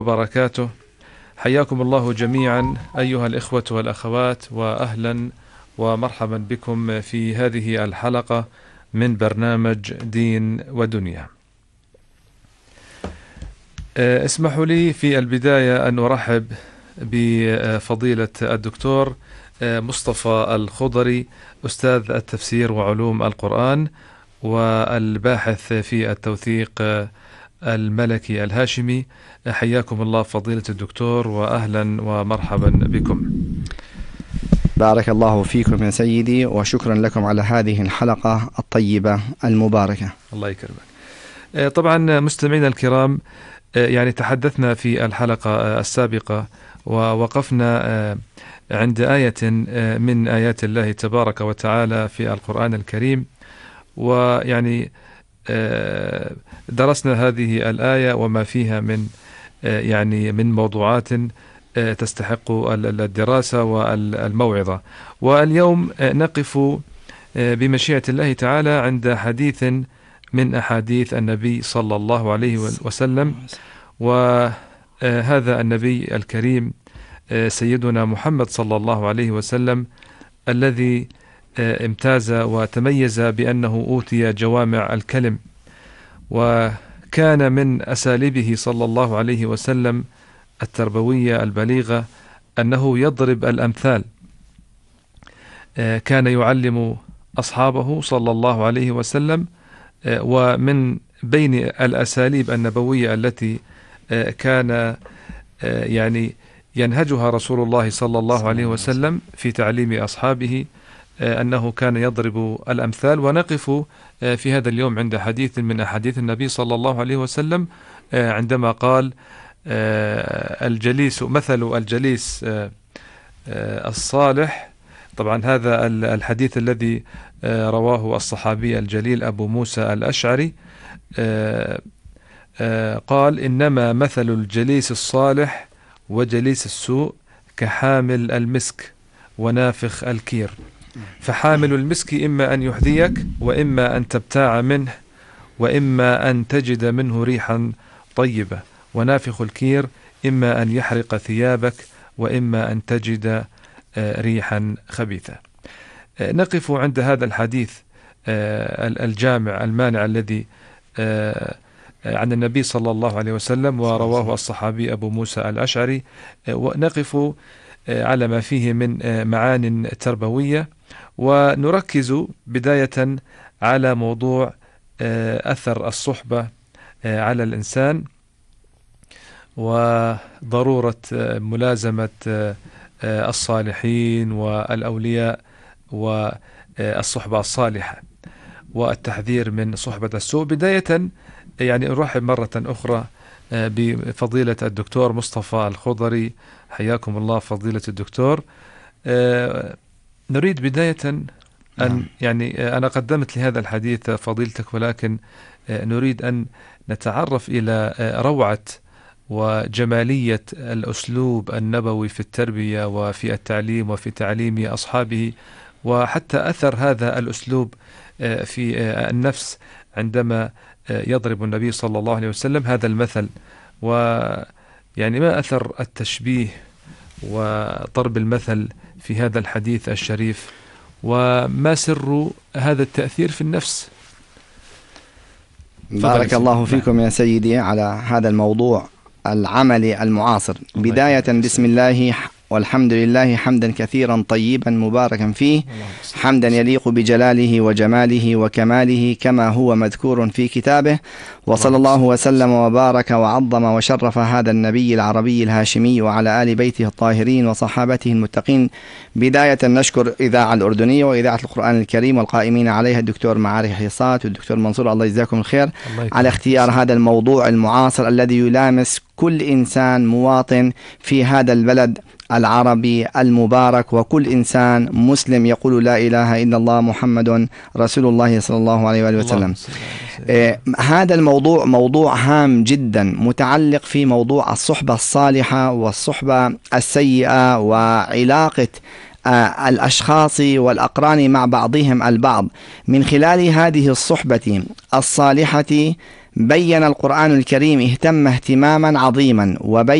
وبركاته. حياكم الله جميعا أيها الإخوة والأخوات، وأهلا ومرحبا بكم في هذه الحلقة من برنامج دين ودنيا. اسمحوا لي في البداية أن أرحب بفضيلة الدكتور مصطفى الخضري، أستاذ التفسير وعلوم القرآن والباحث في التوثيق الملكي الهاشمي. حياكم الله فضيلة الدكتور، وأهلا ومرحبا بكم. بارك الله فيكم يا سيدي، وشكرا لكم على هذه الحلقة الطيبة المباركة. الله يكرمك. طبعا مستمعينا الكرام، يعني تحدثنا في الحلقة السابقة ووقفنا عند آية من آيات الله تبارك وتعالى في القرآن الكريم، ويعني درسنا هذه الآية وما فيها من يعني من موضوعات تستحق الدراسة والموعظة. واليوم نقف بمشيئة الله تعالى عند حديث من أحاديث النبي صلى الله عليه وسلم، وهذا النبي الكريم سيدنا محمد صلى الله عليه وسلم الذي امتاز وتميز بأنه أوتي جوامع الكلم، وكان من أساليبه صلى الله عليه وسلم التربوية البليغة أنه يضرب الأمثال. كان يعلم أصحابه صلى الله عليه وسلم، ومن بين الأساليب النبوية التي كان يعني ينهجها رسول الله صلى الله عليه وسلم في تعليم أصحابه أنه كان يضرب الأمثال. ونقف في هذا اليوم عند حديث من أحاديث النبي صلى الله عليه وسلم عندما قال الجليس مثل الجليس الصالح. طبعا هذا الحديث الذي رواه الصحابي الجليل أبو موسى الأشعري، قال إنما مثل الجليس الصالح وجليس السوء كحامل المسك ونافخ الكير، فحامل المسك إما أن يحذيك وإما أن تبتاع منه وإما أن تجد منه ريحا طيبة، ونافخ الكير إما أن يحرق ثيابك وإما أن تجد ريحا خبيثة. نقف عند هذا الحديث الجامع المانع الذي عن النبي صلى الله عليه وسلم ورواه الصحابي أبو موسى الأشعري، ونقف على ما فيه من معان تربوية، ونركز بداية على موضوع أثر الصحبة على الإنسان وضرورة ملازمة الصالحين والأولياء والصحبة الصالحة والتحذير من صحبة السوء. بداية يعني أرحب مرة أخرى بفضيلة الدكتور مصطفى الخضري. حياكم الله فضيلة الدكتور. نريد بداية أن يعني أنا قدمت لهذا الحديث فضيلتك، ولكن نريد أن نتعرف إلى روعة وجمالية الأسلوب النبوي في التربية وفي التعليم وفي تعليم أصحابه، وحتى أثر هذا الأسلوب في النفس عندما يضرب النبي صلى الله عليه وسلم هذا المثل. ويعني ما أثر التشبيه وضرب المثل في هذا الحديث الشريف، وما سر هذا التأثير في النفس؟ بارك الله فيكم يا سيدي على هذا الموضوع العملي المعاصر. بداية بسم الله والحمد لله حمدا كثيرا طيبا مباركا فيه، حمدا يليق بجلاله وجماله وكماله كما هو مذكور في كتابه، وصلى الله وسلم وبارك وعظم وشرف هذا النبي العربي الهاشمي وعلى آل بيته الطاهرين وصحابته المتقين. بداية نشكر إذاعة الأردنية وإذاعة القرآن الكريم والقائمين عليها الدكتور معاري حصات والدكتور منصور، الله يجزاكم الخير على اختيار هذا الموضوع المعاصر الذي يلامس كل إنسان مواطن في هذا البلد العربي المبارك، وكل إنسان مسلم يقول لا إله إلا الله محمد رسول الله صلى الله عليه وآله وسلم. هذا الموضوع موضوع هام جدا متعلق في موضوع الصحبة الصالحة والصحبة السيئة وعلاقة الأشخاص والأقران مع بعضهم البعض. من خلال هذه الصحبة الصالحة بين القرآن الكريم اهتم اهتماما عظيما، وبين